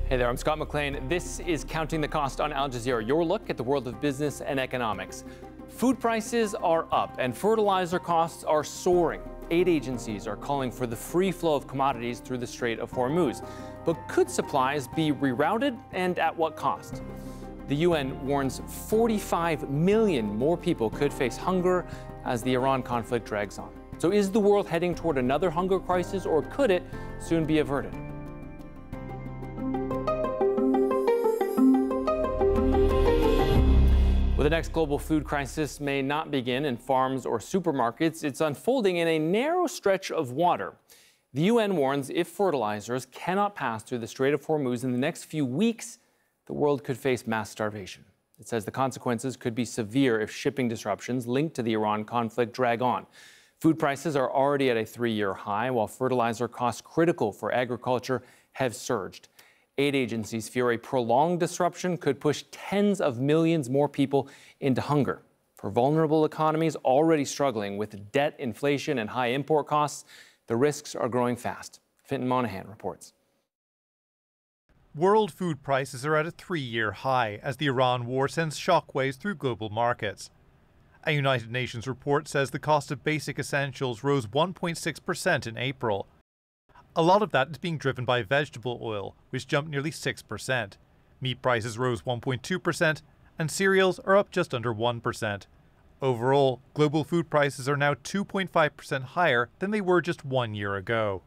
Hey there, I'm Scott McLean. This is Counting the Cost on Al Jazeera, your look at the world of business and economics. Food prices are up and fertilizer costs are soaring. Aid agencies are calling for the free flow of commodities through the Strait of Hormuz. But could supplies be rerouted, and at what cost? The UN warns 45 million more people could face hunger as the Iran conflict drags on. So is the world heading toward another hunger crisis, or could it soon be averted? Well, the next global food crisis may not begin in farms or supermarkets. It's unfolding in a narrow stretch of water. The UN warns if fertilizers cannot pass through the Strait of Hormuz in the next few weeks, the world could face mass starvation. It says the consequences could be severe if shipping disruptions linked to the Iran conflict drag on. Food prices are already at a 3-year high, while fertilizer costs critical for agriculture have surged. Aid agencies fear a prolonged disruption could push tens of millions more people into hunger. For vulnerable economies already struggling with debt, inflation, and high import costs, the risks are growing fast. Fintan Monahan reports. World food prices are at a 3-year high as the Iran war sends shockwaves through global markets. A United Nations report says the cost of basic essentials rose 1.6% in April. A lot of that is being driven by vegetable oil, which jumped nearly 6%. Meat prices rose 1.2%, and cereals are up just under 1%. Overall, global food prices are now 2.5% higher than they were just 1 year ago.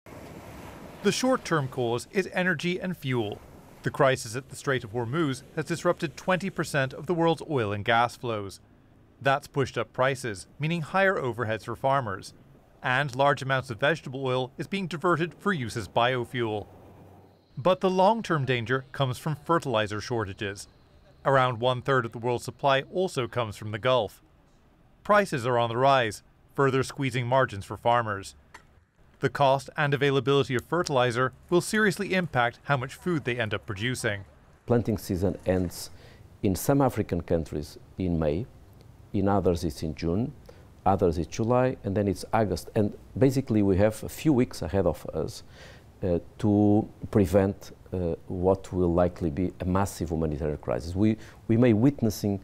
The short-term cause is energy and fuel. The crisis at the Strait of Hormuz has disrupted 20% of the world's oil and gas flows. That's pushed up prices, meaning higher overheads for farmers. And large amounts of vegetable oil is being diverted for use as biofuel. But the long-term danger comes from fertilizer shortages. Around 1/3 of the world's supply also comes from the Gulf. Prices are on the rise, further squeezing margins for farmers. The cost and availability of fertilizer will seriously impact how much food they end up producing. Planting season ends in some African countries in May, in others it's in June, others it's July, and then it's August. And basically we have a few weeks ahead of us to prevent what will likely be a massive humanitarian crisis. We may witnessing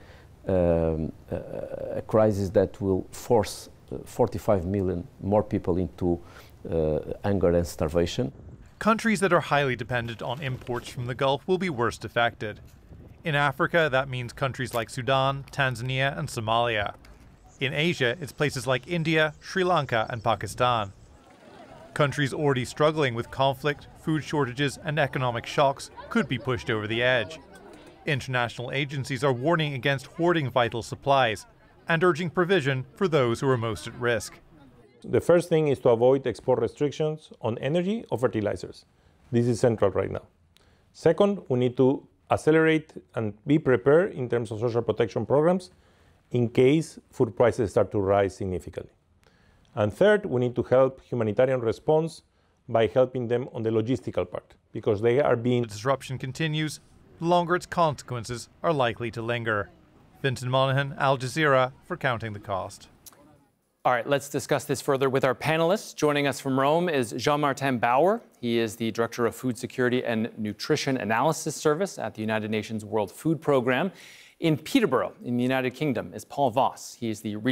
a crisis that will force 45 million more people into hunger and starvation. Countries that are highly dependent on imports from the Gulf will be worst affected. In Africa, that means countries like Sudan, Tanzania, and Somalia. In Asia, it's places like India, Sri Lanka, and Pakistan. Countries already struggling with conflict, food shortages, and economic shocks could be pushed over the edge. International agencies are warning against hoarding vital supplies and urging provision for those who are most at risk. The first thing is to avoid export restrictions on energy or fertilizers. This is central right now. Second, we need to accelerate and be prepared in terms of social protection programs in case food prices start to rise significantly. And third, we need to help humanitarian response by helping them on the logistical part, because they are being... The disruption continues, the longer its consequences are likely to linger. Fintan Monahan, Al Jazeera, for Counting the Cost. All right, let's discuss this further with our panelists. Joining us from Rome is Jean-Martin Bauer. He is the Director of Food Security and Nutrition Analysis Service at the United Nations World Food Programme. In Peterborough, in the United Kingdom, is Paul Voss. He is the